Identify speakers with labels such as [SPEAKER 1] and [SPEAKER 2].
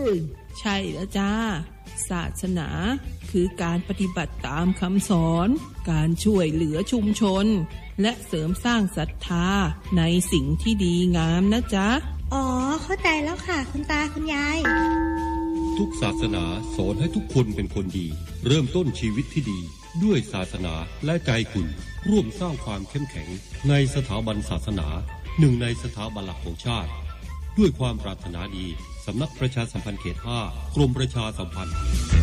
[SPEAKER 1] ใช่แล้วจ้าศาสนาคือการปฏิบัติตามคำสอนการช่วยเหลือชุมชนและเสริมสร้างศรัทธาในสิ่งที่ดีงามนะจ๊ะ
[SPEAKER 2] อ๋อเข้าใจแล้วค่ะคุณตาคุณยาย
[SPEAKER 3] ทุกศาสนาสอนให้ทุกคนเป็นคนดีเริ่มต้นชีวิตที่ดีด้วยศาสนาและใจคุณร่วมสร้างความเข้มแข็งในสถาบันศาสนาหนึ่งในสถาบันหลักของชาติด้วยความปรารถนาดีสำนักประชาสัมพันธ์เขต 5 กรมประชาสัมพันธ์